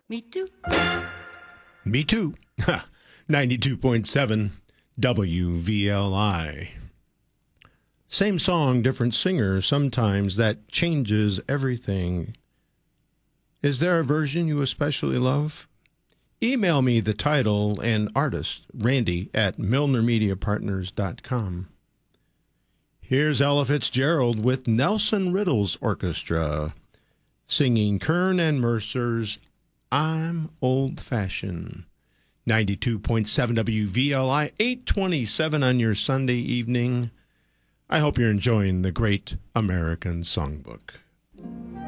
Me too. Me too. 92.7 WVLI. Same song, different singer. Sometimes that changes everything. Is there a version you especially love? Email me the title and artist, randy@milnermediapartners.com. Here's Ella Fitzgerald with Nelson Riddle's Orchestra, singing Kern and Mercer's I'm Old-Fashioned. 92.7 WVLI, 8:27 on your Sunday evening. I hope you're enjoying the Great American Songbook.